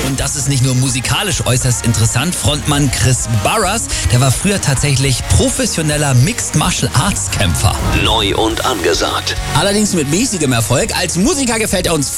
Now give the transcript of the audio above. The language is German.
Und das ist nicht nur musikalisch äußerst interessant. Frontmann Chris Barras, der war früher tatsächlich professioneller Mixed Martial Arts Kämpfer. Neu und angesagt. Allerdings mit mäßigem Erfolg. Als Musiker gefällt er uns